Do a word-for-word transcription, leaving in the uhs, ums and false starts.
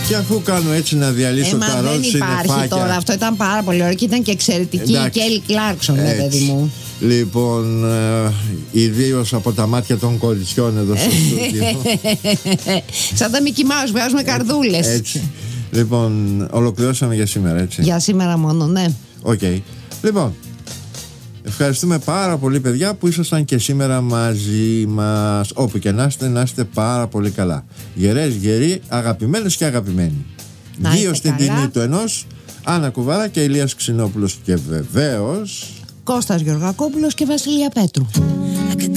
Και αφού κάνω έτσι να διαλύσω ε, τα ροζ συννεφάκια. Δεν υπάρχει τώρα, αυτό ήταν πάρα πολύ ωραίο και ήταν και εξαιρετική. Η Κέλλι Κλάρκσον, ναι, παιδί μου. Λοιπόν, ε, ιδίως από τα μάτια των κοριτσιών εδώ στο στούντιο. Σαν τα Μικι Μάους, βγάζουμε καρδούλες. Έτσι. Λοιπόν, ολοκληρώσαμε για σήμερα, έτσι. Για σήμερα μόνο, ναι. Οκ. Okay. Λοιπόν, ευχαριστούμε πάρα πολύ, παιδιά, που ήσασταν και σήμερα μαζί μας. Όπου και να είστε, να είστε πάρα πολύ καλά. Γερές, γεροί, αγαπημένες και αγαπημένοι. Δύο στην καλά. Τιμή του ενός, Άννα Κουβάρα και Ηλίας Ξινόπουλος. Και βεβαίως Κώστας Γεωργακόπουλος και Βασιλεία Πέτρου.